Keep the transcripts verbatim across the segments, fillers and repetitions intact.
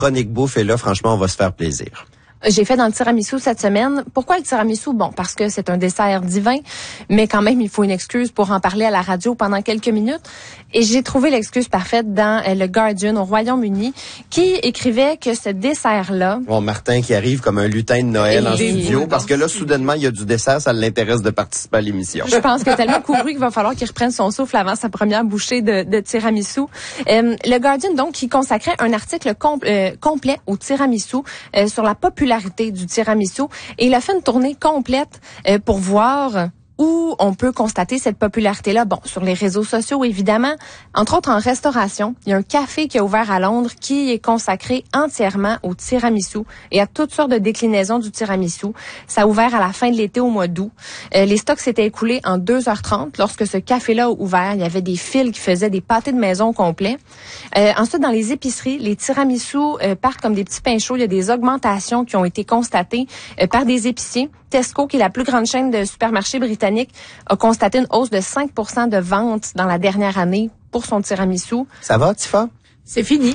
Chronique bouffe est là, franchement, on va se faire plaisir. J'ai fait dans le tiramisu cette semaine. Pourquoi le tiramisu? Bon, parce que c'est un dessert divin, mais quand même, il faut une excuse pour en parler à la radio pendant quelques minutes. Et j'ai trouvé l'excuse parfaite dans euh, le Guardian au Royaume-Uni, qui écrivait que ce dessert-là... Bon, Martin qui arrive comme un lutin de Noël en studio, parce que là, soudainement, il y a du dessert, ça l'intéresse de participer à l'émission. Je pense que tellement couru qu'il va falloir qu'il reprenne son souffle avant sa première bouchée de, de tiramisu. Euh, le Guardian, donc, qui consacrait un article com- euh, complet au tiramisu euh, sur la popularité du tiramisu, et il a fait une tournée complète euh, pour voir où on peut constater cette popularité-là. Bon, sur les réseaux sociaux, évidemment, entre autres en restauration. Il y a un café qui a ouvert à Londres qui est consacré entièrement au tiramisu et à toutes sortes de déclinaisons du tiramisu. Ça a ouvert à la fin de l'été, au mois d'août. Euh, les stocks s'étaient écoulés en deux heures trente. Lorsque ce café-là a ouvert, il y avait des files qui faisaient des pâtés de maison au complet. Euh, ensuite, dans les épiceries, les tiramisu euh, partent comme des petits pains chauds. Il y a des augmentations qui ont été constatées euh, par des épiciers. Tesco, qui est la plus grande chaîne de supermarchés britannique, a constaté une hausse de cinq pour cent de ventes dans la dernière année pour son tiramisu. Ça va, Tifa? C'est fini.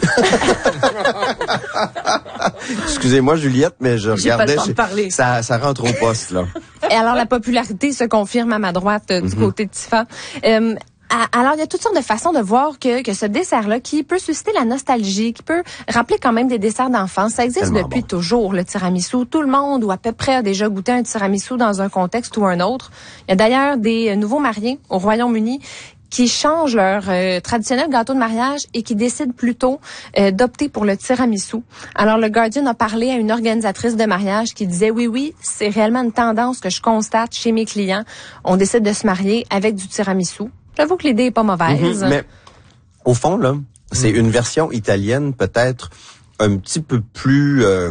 Excusez-moi, Juliette, mais je J'ai regardais. pas le temps de parler. Ça, ça rentre au poste, là. Et alors, la popularité se confirme à ma droite euh, du Mm-hmm. côté de Tifa. Euh, Alors, il y a toutes sortes de façons de voir que, que ce dessert-là, qui peut susciter la nostalgie, qui peut rappeler quand même des desserts d'enfance, ça existe Tellement depuis bon. toujours, le tiramisu. Tout le monde, ou à peu près, a déjà goûté un tiramisu dans un contexte ou un autre. Il y a d'ailleurs des euh, nouveaux mariés au Royaume-Uni qui changent leur euh, traditionnel gâteau de mariage et qui décident plutôt euh, d'opter pour le tiramisu. Alors, le Guardian a parlé à une organisatrice de mariage qui disait, oui, oui, c'est réellement une tendance que je constate chez mes clients. On décide de se marier avec du tiramisu. J'avoue que l'idée est pas mauvaise. Mm-hmm. Mais au fond, là, c'est une version italienne peut-être un petit peu plus euh,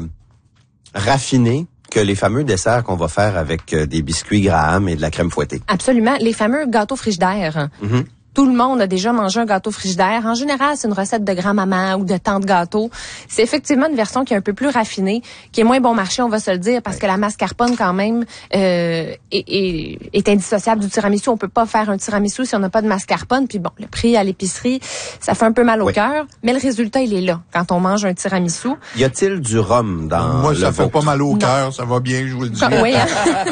raffinée que les fameux desserts qu'on va faire avec euh, des biscuits Graham et de la crème fouettée. Absolument. Les fameux gâteaux frigidaires. Mm-hmm. Tout le monde a déjà mangé un gâteau frigidaire. En général, c'est une recette de grand-maman ou de tante gâteau. C'est effectivement une version qui est un peu plus raffinée, qui est moins bon marché, on va se le dire, parce que la mascarpone, quand même, euh, est, est, est indissociable du tiramisu. On peut pas faire un tiramisu si on n'a pas de mascarpone. Puis bon, le prix à l'épicerie, ça fait un peu mal au Oui. cœur, mais le résultat, il est là quand on mange un tiramisu. Y a-t-il du rhum dans Moi, le ça fait vôtre? pas mal au Non. cœur, ça va bien, je vous le dis. Oui, hein?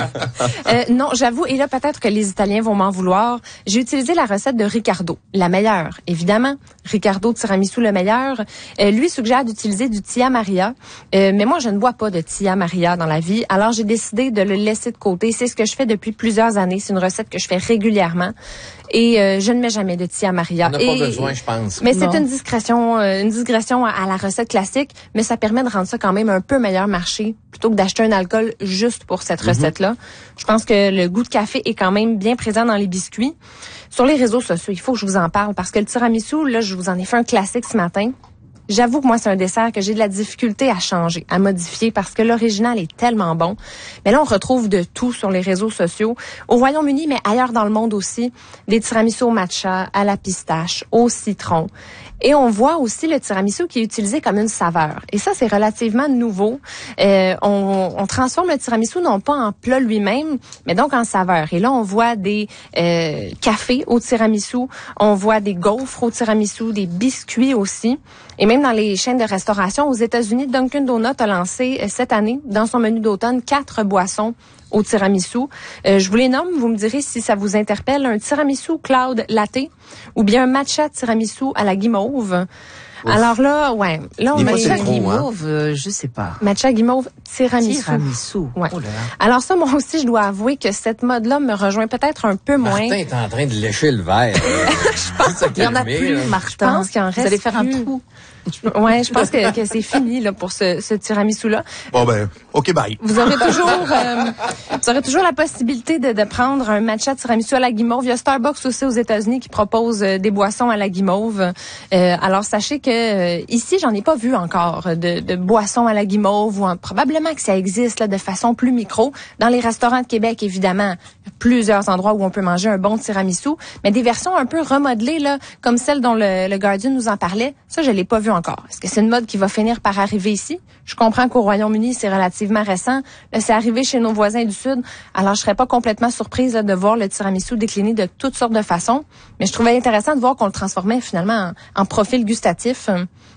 euh, non, j'avoue, et là, peut-être que les Italiens vont m'en vouloir. J'ai utilisé la recette de Riccardo, la meilleure, évidemment. Riccardo tiramisu, le meilleur. Euh, lui suggère d'utiliser du Tia Maria, euh, mais moi, je ne bois pas de Tia Maria dans la vie, alors j'ai décidé de le laisser de côté. C'est ce que je fais depuis plusieurs années. C'est une recette que je fais régulièrement. Et euh, je ne mets jamais de Tia Maria. On n'a Et, pas besoin, je pense. Mais c'est Non. une discrétion, euh, une digression à, à la recette classique, mais ça permet de rendre ça quand même un peu meilleur marché plutôt que d'acheter un alcool juste pour cette recette-là. Je pense que le goût de café est quand même bien présent dans les biscuits. Sur les réseaux sociaux, il faut que je vous en parle parce que le tiramisu, là, je vous en ai fait un classique ce matin. J'avoue que moi, c'est un dessert que j'ai de la difficulté à changer, à modifier, parce que l'original est tellement bon. Mais là, on retrouve de tout sur les réseaux sociaux. Au Royaume-Uni, mais ailleurs dans le monde aussi, des tiramisu au matcha, à la pistache, au citron. Et on voit aussi le tiramisu qui est utilisé comme une saveur. Et ça, c'est relativement nouveau. Euh, on, on transforme le tiramisu non pas en plat lui-même, mais donc en saveur. Et là, on voit des euh, cafés au tiramisu, on voit des gaufres au tiramisu, des biscuits aussi. Et même dans les chaînes de restauration aux États-Unis, Dunkin' Donuts a lancé euh, cette année, dans son menu d'automne, quatre boissons au tiramisu. Euh, je vous les nomme, vous me direz si ça vous interpelle. Un tiramisu cloud latte ou bien un matcha tiramisu à la guimauve. Ouf. Alors là, ouais. Là, on Des a fois, c'est Matcha trop, hein. guimauve, euh, je sais pas. matcha guimauve tiramisu. Tiramisu. Ouais. Oh là là. Alors ça, moi aussi, je dois avouer que cette mode-là me rejoint peut-être un peu moins. Martin est en train de lécher le verre. Je pense Il y en a plus, Martin. pense qu'il en Vous allez reste faire un plus. trou. Ouais, je pense que, que c'est fini là pour ce, ce tiramisu-là. Bon, ben, OK, bye. Vous aurez toujours, euh, vous aurez toujours la possibilité de, de prendre un matcha tiramisu à la guimauve. Il y a Starbucks aussi aux États-Unis qui propose euh, des boissons à la guimauve. Euh, alors sachez que euh, ici, j'en ai pas vu encore de, de boissons à la guimauve ou en- probablement que ça existe là de façon plus micro dans les restaurants de Québec évidemment. Plusieurs endroits où on peut manger un bon tiramisu, mais des versions un peu remodelées là, comme celle dont le, le Guardian nous en parlait. Ça, je l'ai pas vu encore. Est-ce que c'est une mode qui va finir par arriver ici? Je comprends qu'au Royaume-Uni, c'est relativement récent. Là, c'est arrivé chez nos voisins du Sud. Alors, je serais pas complètement surprise là, de voir le tiramisu décliné de toutes sortes de façons. Mais je trouvais intéressant de voir qu'on le transformait finalement en, en profil gustatif.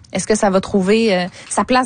Est-ce que ça va trouver euh, sa place